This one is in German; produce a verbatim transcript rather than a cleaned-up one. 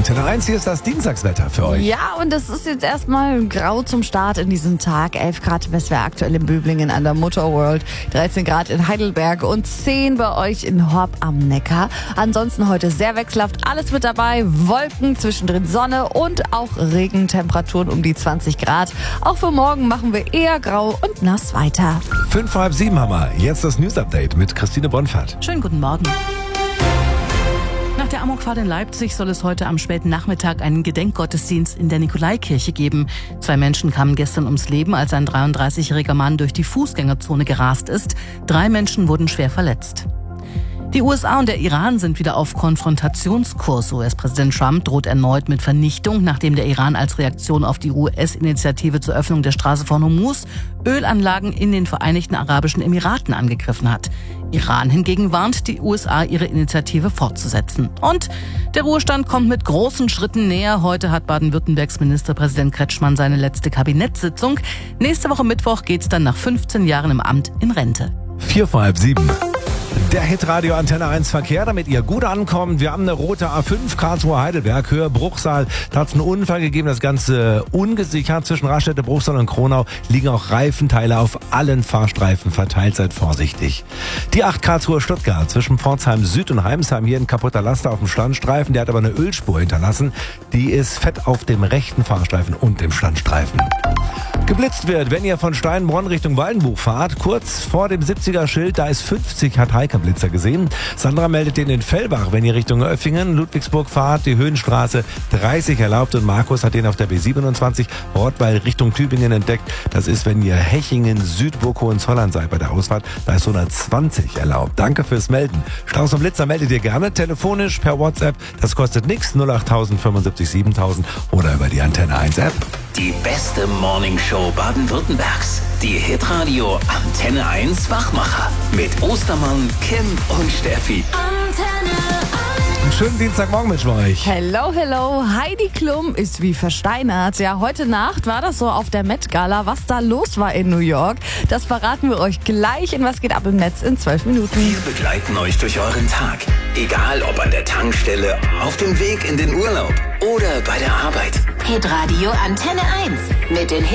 Antenne eins, hier ist das Dienstagswetter für euch. Ja, und es ist jetzt erstmal grau zum Start in diesem Tag. elf Grad Messwert aktuell in Böblingen an der Motor World, dreizehn Grad in Heidelberg und zehn bei euch in Horb am Neckar. Ansonsten heute sehr wechselhaft, alles mit dabei. Wolken, zwischendrin Sonne und auch Regentemperaturen um die zwanzig Grad. Auch für morgen machen wir eher grau und nass weiter. Fünf vor halb sieben haben wir. Jetzt das News-Update mit Christine Bonfert. Schönen guten Morgen. Nach der Amokfahrt in Leipzig soll es heute am späten Nachmittag einen Gedenkgottesdienst in der Nikolaikirche geben. Zwei Menschen kamen gestern ums Leben, als ein dreiunddreißigjähriger Mann durch die Fußgängerzone gerast ist. Drei Menschen wurden schwer verletzt. Die U S A und der Iran sind wieder auf Konfrontationskurs. U S-Präsident Trump droht erneut mit Vernichtung, nachdem der Iran als Reaktion auf die U S-Initiative zur Öffnung der Straße von Hormuz Ölanlagen in den Vereinigten Arabischen Emiraten angegriffen hat. Iran hingegen warnt die U S A, ihre Initiative fortzusetzen. Und der Ruhestand kommt mit großen Schritten näher. Heute hat Baden-Württembergs Ministerpräsident Kretschmann seine letzte Kabinettssitzung. Nächste Woche Mittwoch geht's dann nach fünfzehn Jahren im Amt in Rente. Vier vor halb sieben. Der Hitradio Antenne eins Verkehr, damit ihr gut ankommt. Wir haben eine rote A fünf, Karlsruhe Heidelberg, Höhe Bruchsal. Da hat es einen Unfall gegeben, das Ganze ungesichert. Zwischen Raststätte, Bruchsal und Kronau liegen auch Reifenteile auf allen Fahrstreifen verteilt. Seid vorsichtig. Die acht Karlsruhe Stuttgart, zwischen Pforzheim Süd und Heimsheim. Hier ein kaputter Laster auf dem Standstreifen. Der hat aber eine Ölspur hinterlassen. Die ist fett auf dem rechten Fahrstreifen und dem Standstreifen. Geblitzt wird, wenn ihr von Steinbronn Richtung Waldenbuch fahrt. Kurz vor dem siebziger-Schild, da ist fünfzig, hat Heike Blitzer gesehen. Sandra meldet den in Fellbach, wenn ihr Richtung Öffingen, Ludwigsburg fahrt, die Höhenstraße dreißig erlaubt. Und Markus hat den auf der B siebenundzwanzig Rottweil Richtung Tübingen entdeckt. Das ist, wenn ihr Hechingen, Südburg, Hohenzollern seid bei der Ausfahrt, da ist hundertzwanzig erlaubt. Danke fürs Melden. Strauß und Blitzer meldet ihr gerne telefonisch per WhatsApp. Das kostet nichts, null acht null null fünfundsiebzig siebentausend oder über die Antenne eins App. Die beste Morningshow Baden-Württembergs. Die Hitradio Antenne eins Wachmacher. Mit Ostermann, Kim und Steffi. Einen schönen Dienstagmorgen mit euch. Hello, hello. Heidi Klum ist wie versteinert. Ja, heute Nacht war das so auf der Met Gala. Was da los war in New York, das verraten wir euch gleich in Was geht ab im Netz in zwölf Minuten. Wir begleiten euch durch euren Tag. Egal ob an der Tankstelle, auf dem Weg in den Urlaub oder bei der Arbeit. Hitradio Antenne eins mit den Hit